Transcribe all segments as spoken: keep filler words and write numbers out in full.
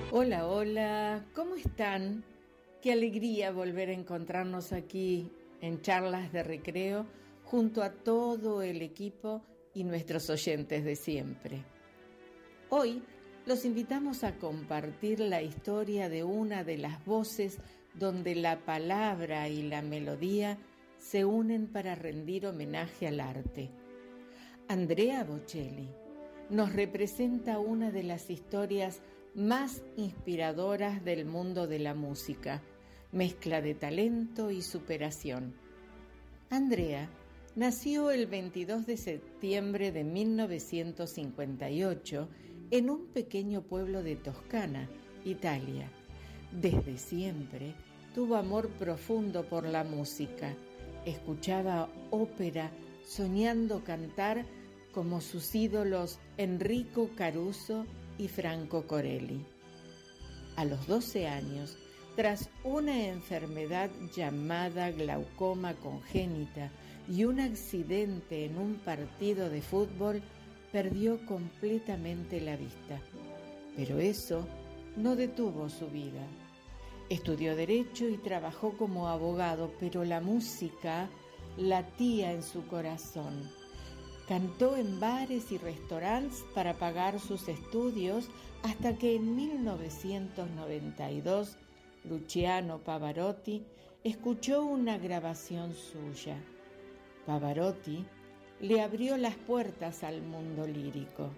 Hola, hola, ¿cómo están? Qué alegría volver a encontrarnos aquí en Charlas de Recreo junto a todo el equipo y nuestros oyentes de siempre. Hoy los invitamos a compartir la historia de una de las voces donde la palabra y la melodía se unen para rendir homenaje al arte. Andrea Bocelli nos representa una de las historias más inspiradoras del mundo de la música, mezcla de talento y superación. Andrea nació el veintidós de septiembre de mil novecientos cincuenta y ocho en un pequeño pueblo de Toscana, Italia. Desde siempre tuvo amor profundo por la música. Escuchaba ópera soñando cantar como sus ídolos Enrico Caruso y Franco Corelli. A los doce años, tras una enfermedad llamada glaucoma congénita y un accidente en un partido de fútbol, perdió completamente la vista. Pero eso no detuvo su vida. Estudió Derecho y trabajó como abogado, pero la música latía en su corazón. Cantó en bares y restaurantes para pagar sus estudios hasta que en mil novecientos noventa y dos Luciano Pavarotti escuchó una grabación suya. Pavarotti le abrió las puertas al mundo lírico.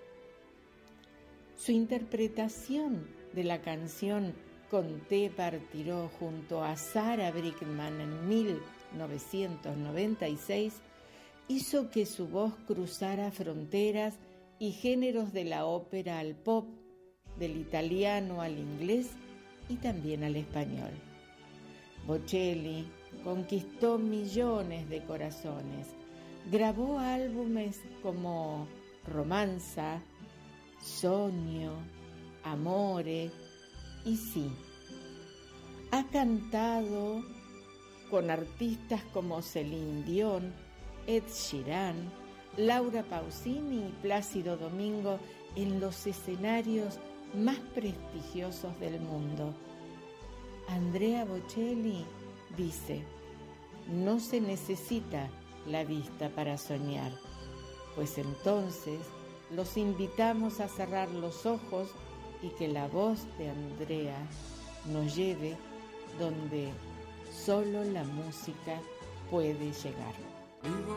Su interpretación de la canción Con te partirò junto a Sarah Brightman en mil novecientos noventa y seis hizo que su voz cruzara fronteras y géneros de la ópera al pop, del italiano al inglés y también al español. Bocelli conquistó millones de corazones, grabó álbumes como Romanza, Sogno, Amore y sí, ha cantado con artistas como Celine Dion, Ed Sheeran, Laura Pausini y Plácido Domingo en los escenarios más prestigiosos del mundo. Andrea Bocelli dice: no se necesita la vista para soñar, pues entonces los invitamos a cerrar los ojos y que la voz de Andrea nos lleve donde solo la música puede llegar.